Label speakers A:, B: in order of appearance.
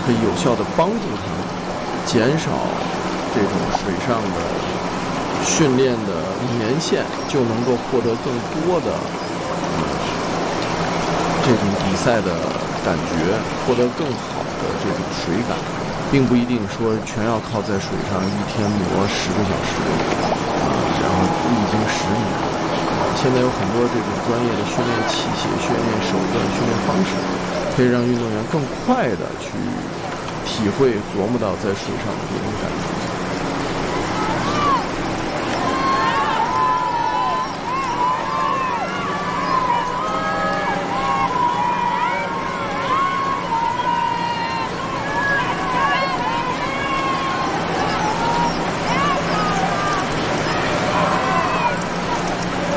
A: 可以有效地帮助他们减少这种水上的训练的年限，就能够获得更多的这种比赛的感觉，获得更好的这种水感，并不一定说全要靠在水上一天磨10个小时然后历经10年。现在有很多这种专业的训练器械、训练手段、训练方式，可以让运动员更快的去体会、琢磨到在水上的这种感觉。